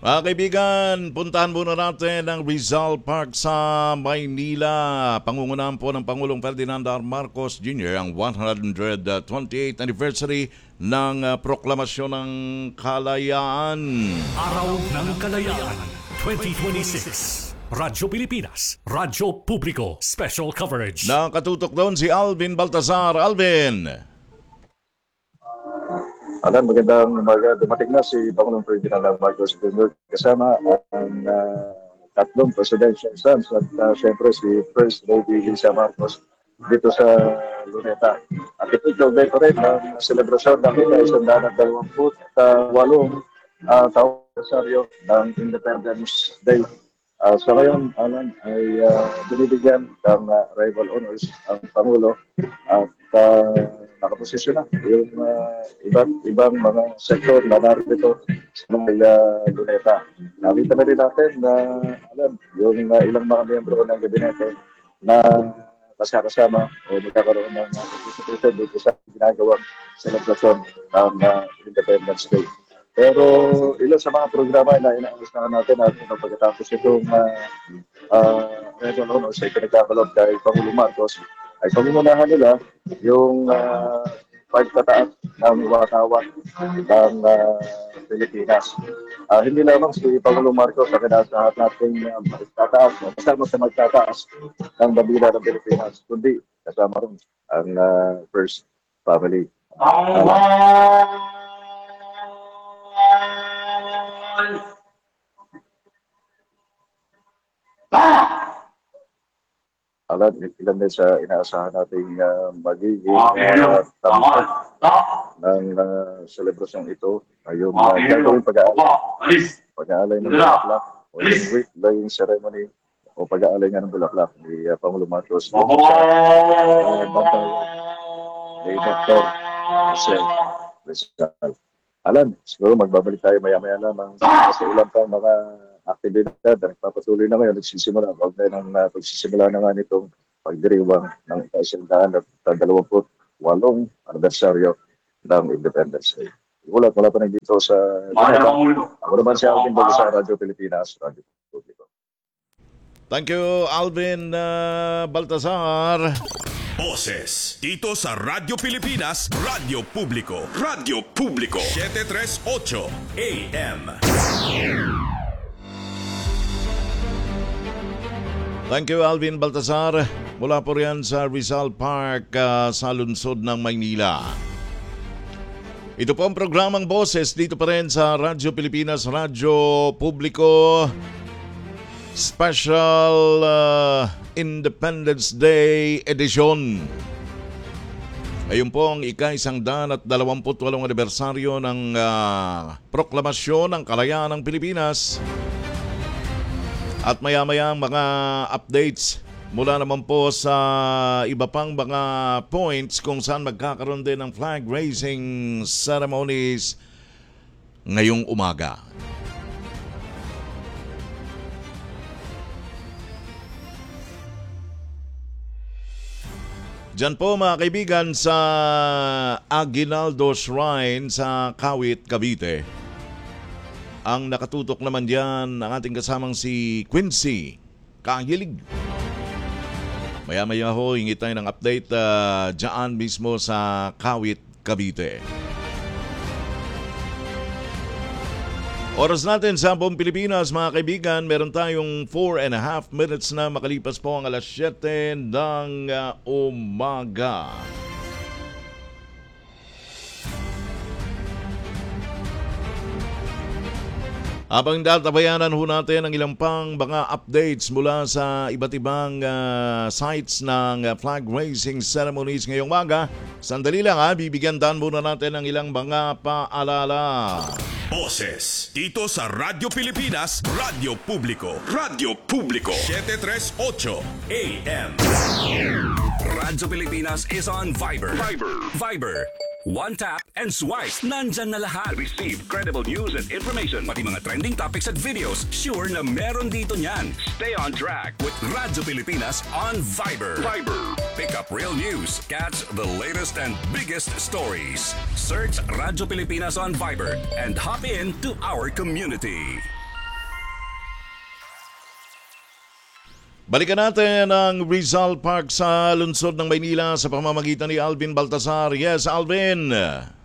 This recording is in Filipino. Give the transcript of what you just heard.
Mga kaibigan, puntahan muna natin ang Rizal Park sa Maynila. Pangungunahan po ng Pangulong Ferdinand R. Marcos Jr. ang 128th anniversary ng Proklamasyon ng Kalayaan. Araw ng Kalayaan 2026. Radyo Pilipinas, Radyo Publiko, special coverage. Nakatutok doon si Alvin Baltazar. Alvin! Alan, magandang umaga. Dumating na si Pangulong Ferdinand Marcos Jr. kasama ang tatlong presidential sons at siyempre si First Lady Lisa Marcos dito sa Luneta. At ito decorate ang selebrasyon ng 128 taong anibersaryo ng Independence Day. Sa ngayon, Alan, ay binibigyan ng rival honors ang Pangulo at nakaposisyon na yung iba't ibang mga sektor na narito sa mga Luneta. Nakita na rin natin na alam, yung ilang mga miyembro ng gabinete na kasama o magkakaroon ng participation dito sa ginagawang celebration ng Independence Day. Pero ilan sa mga programa na inaasahan natin at pagkatapos itong rival honors ay pinagkakalob kay Pangulong Marcos ay pamununahan nila yung pagtataas ng watawat ng Pilipinas. Hindi lamang si Pangulong Marcos ang kinaasahan natin magtataas, kasama sa magtataas ng bandila ng Pilipinas, kundi kasama rin ang First Family. Alam, ilan din sa inaasahan nating magiging tampok ng selebrasyon ito ay yung gagawing pag-aalay ng bulaklak o yung wreath laying ceremony o pag-aalay nga ng bulaklak ni Pangulong Marcos sa bantay ni Dr. Jose Rizal. Alam, siguro magbabalik tayo maya-maya lamang sa ilang pang mga aktibidad na nagpapatuloy na ngayon, nagsisimula. Huwag na ng pagsisimula na nga nitong pagdiriwang ng 128 anibersaryo ng Independence Day. Wala pa na dito sa Luneta. Ako naman si Alvin Baltazar sa Radyo Pilipinas, Radyo Publiko. Thank you, Alvin Baltazar. Boses dito sa Radyo Pilipinas, Radyo Publiko. Radyo Publiko 738 AM. Thank you, Alvin Baltazar. Mula po riyan sa Rizal Park sa lungsod ng Maynila. Ito po ang programang Boses dito pa rin sa Radyo Pilipinas, Radyo Publiko. Special Independence Day Edition. Ngayon po ang ika-128 anibersaryo ng Proklamasyon ng Kalayaan ng Pilipinas. At maya-maya mga updates mula naman po sa iba pang mga points kung saan magkakaroon din ng flag raising ceremonies ngayong umaga. Diyan po mga kaibigan sa Aguinaldo Shrine sa Kawit, Cavite. Ang nakatutok naman diyan ang ating kasamang si Quincy Kahilig. Maya-maya ho, hingi tayo ng update diyan mismo sa Kawit, Cavite. Oras natin sa buong Pilipinas, mga kaibigan, meron tayong 4.5 minutes na makalipas po ang alas 7 ng umaga. Habang databayanan ho natin ang ilang pang mga updates mula sa iba't ibang sites ng flag raising ceremonies ngayong umaga. Sandali lang bibigyan daan muna natin ng ilang mga paalala. Boses dito sa Radyo Pilipinas, Radyo Publiko. Radyo Publiko 738 AM. Radyo Pilipinas is on Viber. Viber. One tap and swipe. Nandyan na lahat. Receive credible news and information. Pati mga trending topics at videos. Sure na meron dito niyan. Stay on track with Radyo Pilipinas on Viber. Pick up real news. Catch the latest and biggest stories. Search Radyo Pilipinas on Viber and hop in to our community. Balikan natin ang Rizal Park sa lungsod ng Maynila sa pamamagitan ni Alvin Baltasar. Yes, Alvin.